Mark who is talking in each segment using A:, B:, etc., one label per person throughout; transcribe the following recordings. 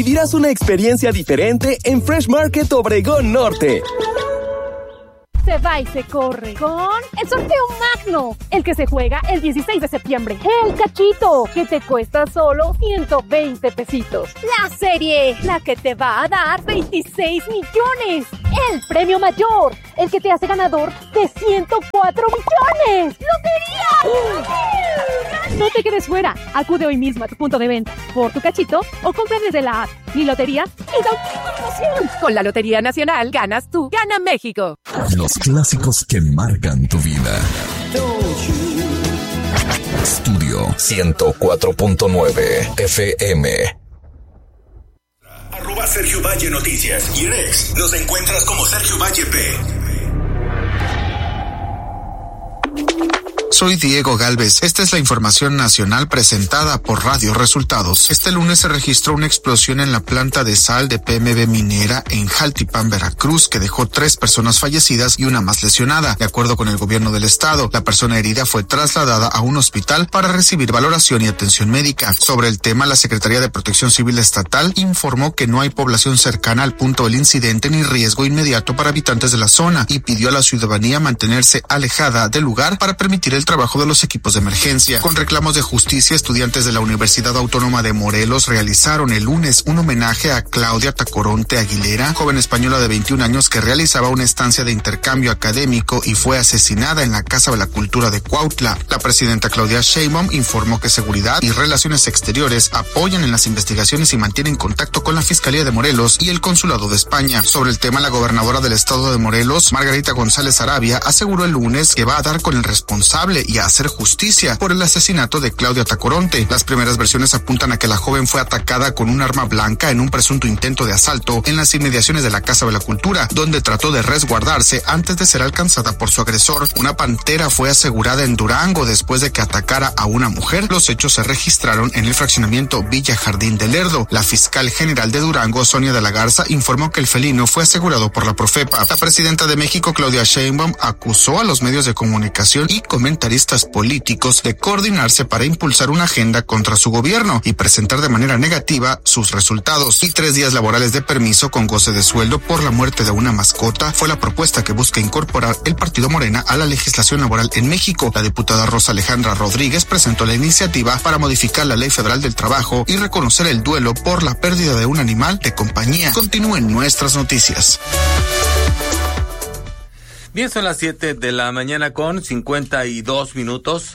A: Vivirás una experiencia diferente en Fresh Market Obregón Norte.
B: Se va y se corre con el sorteo magno, el que se juega el 16 de septiembre. El cachito, que te cuesta solo 120 pesitos. La serie, la que te va a dar 26 millones. El premio mayor, el que te hace ganador de 104 millones. ¡Lotería! No te quedes fuera. Acude hoy mismo a tu punto de venta por tu cachito o compra desde la app Mi Lotería y da una promoción. Con la Lotería Nacional ganas tú, gana México.
C: Los clásicos que marcan tu vida. Estudio 104.9 FM.
D: @Sergio Valle Noticias y en X nos encuentras como Sergio Valle P.
E: Soy Diego Gálvez. Esta es la información nacional presentada por Radio Resultados. Este lunes se registró una explosión en la planta de sal de PMB Minera en Jaltipan, Veracruz, que dejó 3 personas fallecidas y una más lesionada. De acuerdo con el gobierno del estado, la persona herida fue trasladada a un hospital para recibir valoración y atención médica. Sobre el tema, la Secretaría de Protección Civil Estatal informó que no hay población cercana al punto del incidente ni riesgo inmediato para habitantes de la zona y pidió a la ciudadanía mantenerse alejada del lugar para permitir el trabajo de los equipos de emergencia. Con reclamos de justicia, estudiantes de la Universidad Autónoma de Morelos realizaron el lunes un homenaje a Claudia Tacoronte Aguilera, joven española de 21 años que realizaba una estancia de intercambio académico y fue asesinada en la Casa de la Cultura de Cuautla. La presidenta Claudia Sheinbaum informó que Seguridad y Relaciones Exteriores apoyan en las investigaciones y mantienen contacto con la Fiscalía de Morelos y el Consulado de España. Sobre el tema, la gobernadora del estado de Morelos, Margarita González Arabia, aseguró el lunes que va a dar con el responsable y a hacer justicia por el asesinato de Claudia Tacoronte. Las primeras versiones apuntan a que la joven fue atacada con un arma blanca en un presunto intento de asalto en las inmediaciones de la Casa de la Cultura, donde trató de resguardarse antes de ser alcanzada por su agresor. Una pantera fue asegurada en Durango después de que atacara a una mujer. Los hechos se registraron en el fraccionamiento Villa Jardín de Lerdo. La fiscal general de Durango, Sonia de la Garza, informó que el felino fue asegurado por la Profepa. La presidenta de México, Claudia Sheinbaum, acusó a los medios de comunicación y comentaristas políticos de coordinarse para impulsar una agenda contra su gobierno y presentar de manera negativa sus resultados. Y 3 días laborales de permiso con goce de sueldo por la muerte de una mascota fue la propuesta que busca incorporar el partido Morena a la legislación laboral en México. La diputada Rosa Alejandra Rodríguez presentó la iniciativa para modificar la Ley Federal del Trabajo y reconocer el duelo por la pérdida de un animal de compañía. Continúen nuestras noticias.
F: Bien, son las 7 de la mañana con 52 minutos.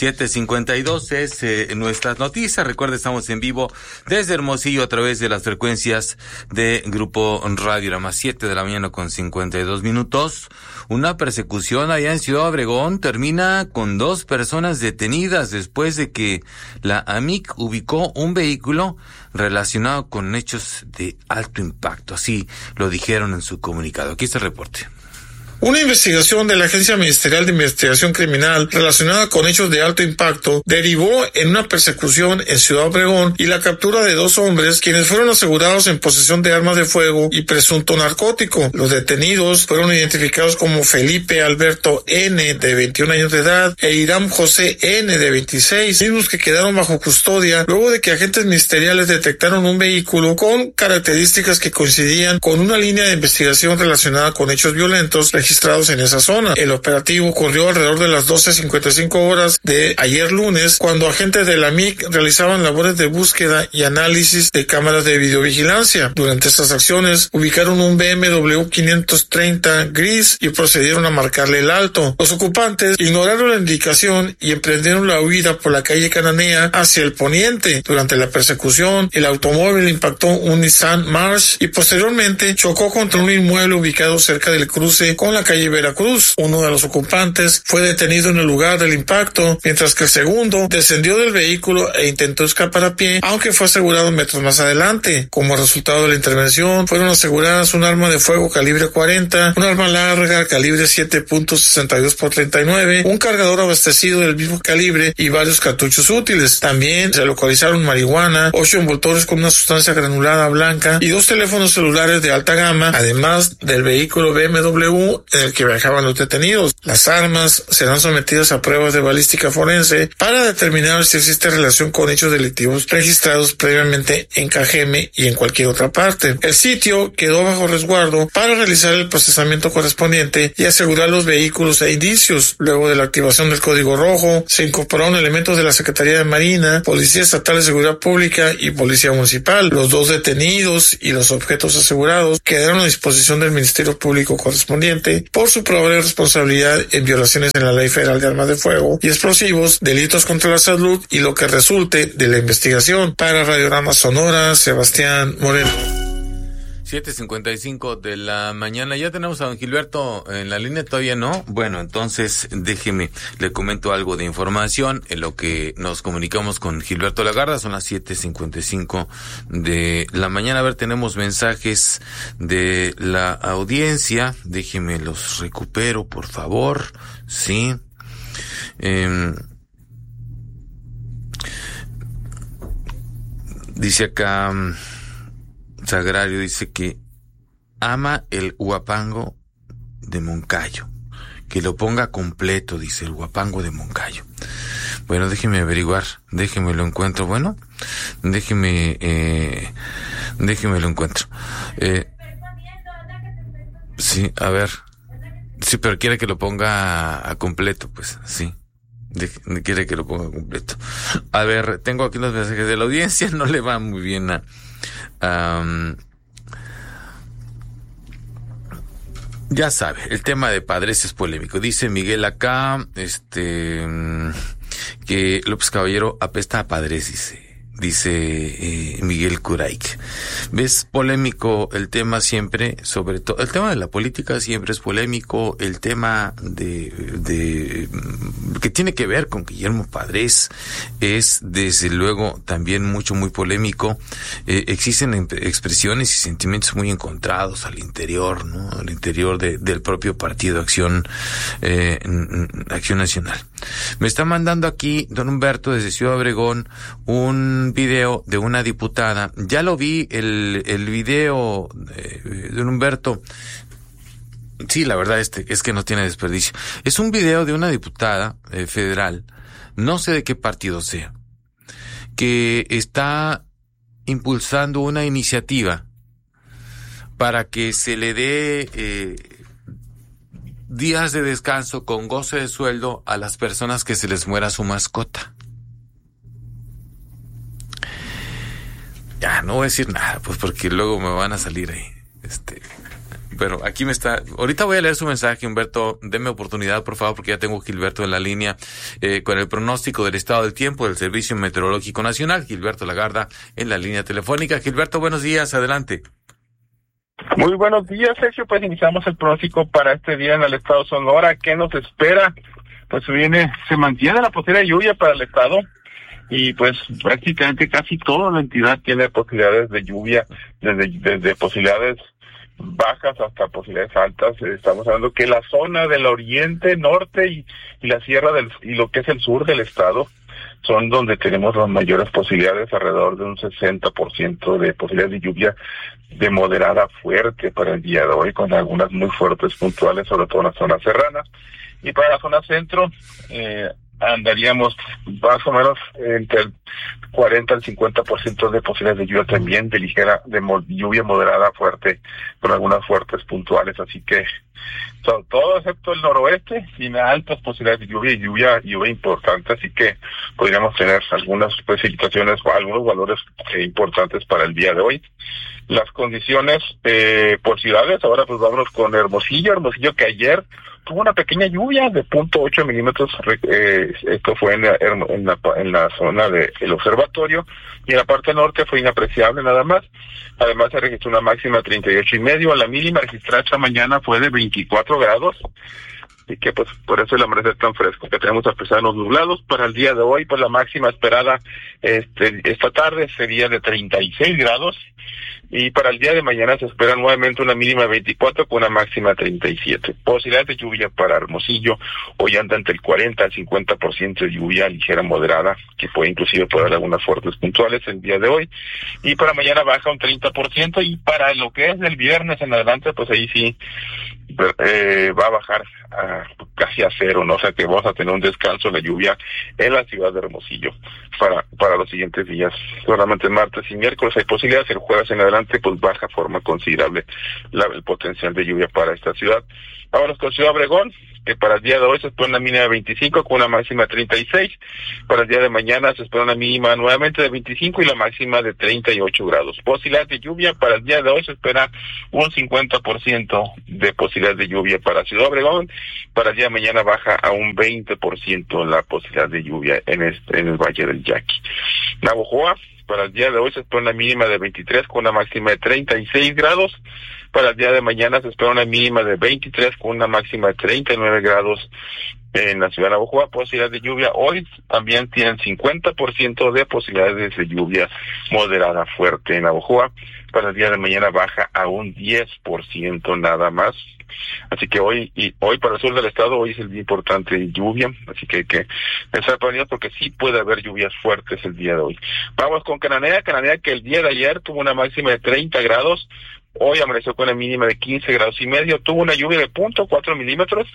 F: 7:52 es nuestras noticias. Recuerda, estamos en vivo desde Hermosillo a través de las frecuencias de Grupo Radio. Era más 7 de la mañana con 52 minutos. Una persecución allá en Ciudad Obregón termina con 2 personas detenidas después de que la AMIC ubicó un vehículo relacionado con hechos de alto impacto. Así lo dijeron en su comunicado. Aquí está el reporte.
G: Una investigación de la Agencia Ministerial de Investigación Criminal relacionada con hechos de alto impacto derivó en una persecución en Ciudad Obregón y la captura de 2 hombres quienes fueron asegurados en posesión de armas de fuego y presunto narcótico. Los detenidos fueron identificados como Felipe Alberto N., de 21 años de edad, e Iram José N., de 26, mismos que quedaron bajo custodia luego de que agentes ministeriales detectaron un vehículo con características que coincidían con una línea de investigación relacionada con hechos violentos registrados en esa zona. El operativo ocurrió alrededor de las 12:55 horas de ayer lunes, cuando agentes de la MIC realizaban labores de búsqueda y análisis de cámaras de videovigilancia. Durante estas acciones ubicaron un BMW 530 gris y procedieron a marcarle el alto. Los ocupantes ignoraron la indicación y emprendieron la huida por la calle Cananea hacia el poniente. Durante la persecución, el automóvil impactó un Nissan March y posteriormente chocó contra un inmueble ubicado cerca del cruce con la calle Veracruz. Uno de los ocupantes fue detenido en el lugar del impacto, mientras que el segundo descendió del vehículo e intentó escapar a pie, aunque fue asegurado metros más adelante. Como resultado de la intervención, fueron aseguradas un arma de fuego calibre 40, un arma larga calibre 7.62 x 39, un cargador abastecido del mismo calibre y varios cartuchos útiles. También se localizaron marihuana, 8 envoltorios con una sustancia granulada blanca y 2 teléfonos celulares de alta gama, además del vehículo BMW auto en el que viajaban los detenidos. Las armas serán sometidas a pruebas de balística forense para determinar si existe relación con hechos delictivos registrados previamente en Cajeme y en cualquier otra parte. El sitio quedó bajo resguardo para realizar el procesamiento correspondiente y asegurar los vehículos e indicios. Luego de la activación del Código Rojo, se incorporaron elementos de la Secretaría de Marina, Policía Estatal de Seguridad Pública y Policía Municipal. Los 2 detenidos y los objetos asegurados quedaron a disposición del Ministerio Público correspondiente por su probable responsabilidad en violaciones en la Ley Federal de Armas de Fuego y Explosivos, delitos contra la salud y lo que resulte de la investigación. Para Radiorama Sonora, Sebastián Moreno.
F: 7:55 de la mañana. Ya tenemos a don Gilberto en la línea, todavía no. Bueno, entonces déjeme, le comento algo de información en lo que nos comunicamos con Gilberto Lagarda. Son las 7:55 de la mañana. A ver, tenemos mensajes de la audiencia. Déjeme los recupero, por favor. Sí. Dice acá Sagrario, dice que ama el huapango de Moncayo, que lo ponga completo, dice, el huapango de Moncayo. Bueno, déjeme averiguar, déjeme lo encuentro. Bueno, déjeme lo encuentro. Sí, a ver, sí, pero quiere que lo ponga a completo, pues, sí. Quiere que lo ponga completo. A ver, tengo aquí los mensajes de la audiencia, no le va muy bien a ya sabe, el tema de Padres es polémico. Dice Miguel acá, que López Caballero apesta a Padres, dice Miguel Curaik. ¿Ves? Polémico el tema siempre, sobre todo, el tema de la política siempre es polémico, el tema de que tiene que ver con Guillermo Padres es desde luego también muy polémico. Existen expresiones y sentimientos muy encontrados al interior, ¿no? Al interior del propio partido Acción Nacional. Me está mandando aquí don Humberto desde Ciudad Obregón un video de una diputada. Ya lo vi, el video de don Humberto. Sí, la verdad es que no tiene desperdicio. Es un video de una diputada federal, no sé de qué partido sea, que está impulsando una iniciativa para que se le dé días de descanso con goce de sueldo a las personas que se les muera su mascota. Ya, no voy a decir nada, pues porque luego me van a salir ahí. Pero aquí me está. Ahorita voy a leer su mensaje, Humberto. Deme oportunidad, por favor, porque ya tengo a Gilberto en la línea con el pronóstico del estado del tiempo del Servicio Meteorológico Nacional. Gilberto Lagarda en la línea telefónica. Gilberto, buenos días, adelante.
H: Muy buenos días, Sergio. Pues iniciamos el pronóstico para este día en el estado de Sonora. ¿Qué nos espera? Pues se mantiene la posibilidad de lluvia para el estado. Y pues prácticamente casi toda la entidad tiene posibilidades de lluvia, desde posibilidades bajas hasta posibilidades altas. Estamos hablando que la zona del oriente, norte y la sierra y lo que es el sur del estado son donde tenemos las mayores posibilidades, alrededor de un 60% de posibilidades de lluvia de moderada a fuerte para el día de hoy, con algunas muy fuertes puntuales, sobre todo en la zona serrana. Y para la zona centro, andaríamos más o menos entre el 40 al 50% de posibilidades de lluvia también, de lluvia moderada fuerte, con algunas fuertes puntuales, así que todo excepto el noroeste, tiene altas posibilidades de lluvia importante, así que podríamos tener algunas precipitaciones o algunos valores importantes para el día de hoy. Las condiciones por ciudades, ahora pues vámonos con Hermosillo que ayer tuvo una pequeña lluvia de 0.8 milímetros, esto fue en la zona del observatorio, y en la parte norte fue inapreciable nada más. Además se registró una máxima de 38.5, la mínima registrada esta mañana fue de 24 grados, y que pues por eso el amanecer tan fresco que tenemos a pesar de los nublados. Para el día de hoy, pues la máxima esperada esta tarde sería de 36 grados, Y para el día de mañana se espera nuevamente una mínima de 24 con una máxima de 37. Posibilidad de lluvia para Hermosillo, hoy anda entre el 40 al 50% de lluvia ligera moderada, que puede inclusive poder haber algunas fuertes puntuales el día de hoy. Y para mañana baja un 30%, y para lo que es del viernes en adelante, pues ahí sí va a bajar casi a cero, ¿no? O sea que vamos a tener un descanso de la lluvia en la ciudad de Hermosillo para los siguientes días. Solamente martes y miércoles hay posibilidades, el jueves en adelante pues baja forma considerable el potencial de lluvia para esta ciudad. Vámonos con Ciudad Obregón, que para el día de hoy se espera una mínima de 25 con una máxima de 36. Para el día de mañana se espera una mínima nuevamente de 25 y la máxima de 38 grados. Posibilidad de lluvia para el día de hoy se espera un 50% de posibilidad de lluvia para Ciudad Obregón. Para el día de mañana baja a un 20% la posibilidad de lluvia en el Valle del Yaqui. Navojoa, para el día de hoy se espera una mínima de 23 con una máxima de 36 grados. Para el día de mañana se espera una mínima de 23 con una máxima de 39 grados en la ciudad de Navojoa. Posibilidad de lluvia hoy también tienen 50% de posibilidades de lluvia moderada fuerte en Navojoa. Para el día de mañana baja a un 10% nada más. Así que hoy para el sur del estado, hoy es el día importante de lluvia, así que hay que estar prevenidos porque sí puede haber lluvias fuertes el día de hoy. Vamos con Cananea que el día de ayer tuvo una máxima de 30 grados, hoy amaneció con una mínima de 15 grados y medio, tuvo una lluvia de 0.4 milímetros.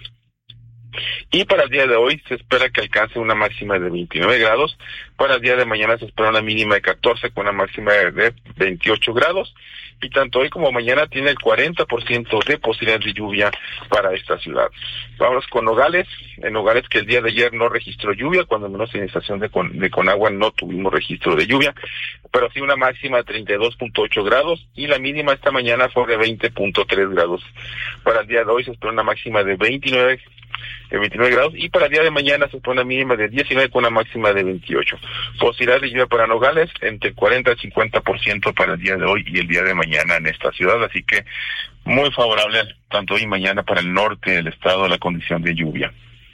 H: Y para el día de hoy se espera que alcance una máxima de 29 grados. Para el día de mañana se espera una mínima de 14 con una máxima de 28 grados. Y tanto hoy como mañana tiene el 40% de posibilidad de lluvia para esta ciudad. Vamos con Nogales. En Nogales, que el día de ayer no registró lluvia, cuando menos en estación de Conagua no tuvimos registro de lluvia, pero sí una máxima de 32.8 grados y la mínima esta mañana fue de 20.3 grados. Para el día de hoy se espera una máxima de 29 grados y para el día de mañana se pone una mínima de 19 con una máxima de 28. Posibilidad de lluvia para Nogales entre el 40 y el 50% para el día de hoy y el día de mañana en esta ciudad, así que muy favorable tanto hoy y mañana para el norte del estado la condición de lluvia.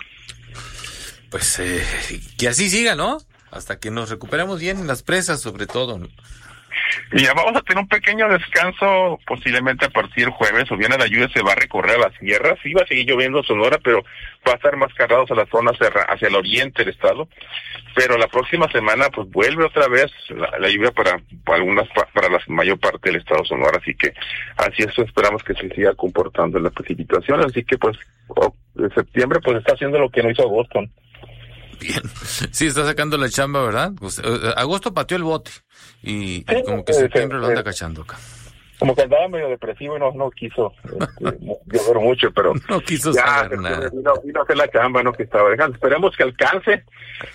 F: Pues que así siga, ¿no? Hasta que nos recuperemos bien en las presas, sobre todo, ¿no?
H: Y ya vamos a tener un pequeño descanso posiblemente a partir del jueves, o bien la lluvia se va a recorrer a las sierras, sí va a seguir lloviendo en Sonora, pero va a estar más cargados a las zonas hacia el oriente del estado, pero la próxima semana pues vuelve otra vez la lluvia para la mayor parte del estado de Sonora, así que así eso esperamos que se siga comportando en las precipitaciones, así que pues en septiembre pues está haciendo lo que no hizo agosto.
F: Bien, sí, está sacando la chamba, ¿verdad? Pues, agosto pateó el bote y como que septiembre lo anda cachando acá.
H: Como que andaba medio depresivo y no quiso llover mucho, pero
F: no quiso
H: ya
F: nada.
H: Vino a hacer la chamba, ¿no? Que estaba dejando. Esperemos que alcance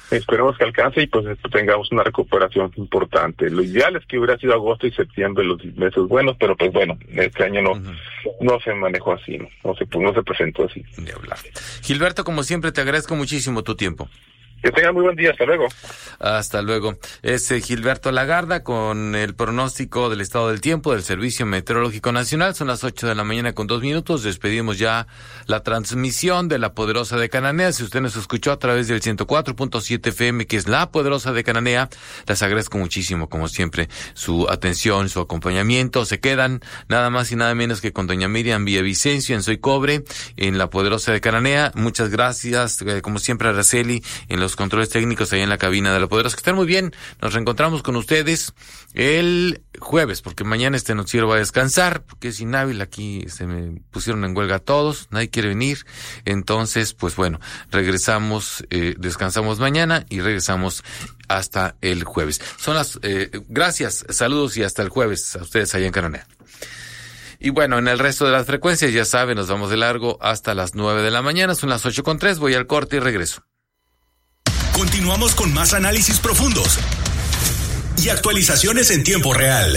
H: y pues tengamos una recuperación importante. Lo ideal es que hubiera sido agosto y septiembre los meses buenos, pero pues bueno, este año no se manejó así, no se presentó así.
F: De hablar. Gilberto, como siempre, te agradezco muchísimo tu tiempo.
H: Que tengan muy buen día, hasta luego.
F: Hasta luego. Es Gilberto Lagarda con el pronóstico del estado del tiempo del Servicio Meteorológico Nacional. Son las 8 de la mañana con 2 minutos. Despedimos ya la transmisión de La Poderosa de Cananea. Si usted nos escuchó a través del 104.7 FM, que es La Poderosa de Cananea, les agradezco muchísimo, como siempre, su atención, su acompañamiento. Se quedan nada más y nada menos que con doña Miriam Villavicencio en Soy Cobre, en La Poderosa de Cananea. Muchas gracias, como siempre, a Araceli en los controles técnicos ahí en la cabina de La Poderosa. Que estén muy bien. Nos reencontramos con ustedes el jueves, porque mañana este noticiero va a descansar, porque es inhábil. Aquí se me pusieron en huelga todos, nadie quiere venir. Entonces, pues bueno, regresamos, descansamos mañana y regresamos hasta el jueves. Gracias, saludos y hasta el jueves a ustedes allá en Cananea. Y bueno, en el resto de las frecuencias, ya saben, nos vamos de largo hasta las 9 de la mañana. Son las 8:03, voy al corte y regreso.
D: Continuamos con más análisis profundos y actualizaciones en tiempo real.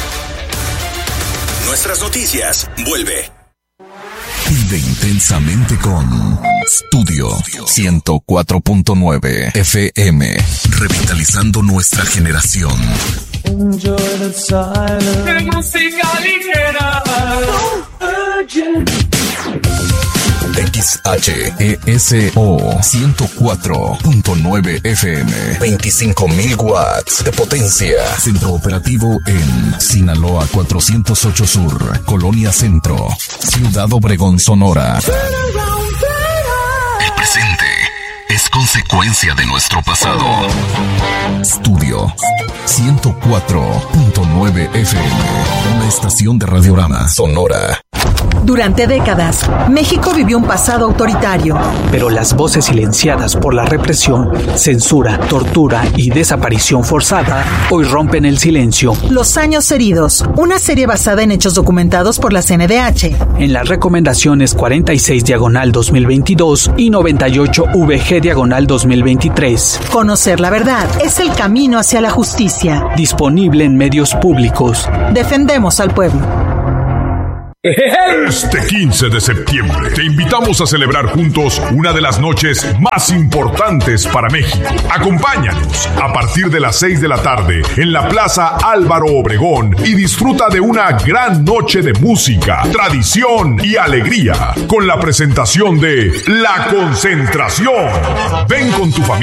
D: Nuestras noticias, vuelve.
C: Vive intensamente con Studio 104.9 FM, revitalizando nuestra generación.
I: Enjoy the silence. De música ligera.
C: XHESO 104.9 FM. 25,000 watts de potencia. Centro operativo en Sinaloa 408 Sur, Colonia Centro, Ciudad Obregón, Sonora. El presente es consecuencia de nuestro pasado. Estudio 104.9 FM, una estación de Radiorama Sonora.
J: Durante décadas, México vivió un pasado autoritario.
K: Pero las voces silenciadas por la represión, censura, tortura y desaparición forzada hoy rompen el silencio.
J: Los años heridos, una serie basada en hechos documentados por la CNDH.
K: En las recomendaciones 46/2022 y 98VG/2023.
J: Conocer la verdad es el camino hacia la justicia.
K: Disponible en medios públicos.
J: Defendemos al pueblo.
L: Este 15 de septiembre te invitamos a celebrar juntos una de las noches más importantes para México. Acompáñanos a partir de las 6 de la tarde en la Plaza Álvaro Obregón y disfruta de una gran noche de música, tradición y alegría con la presentación de La Concentración. Ven con tu familia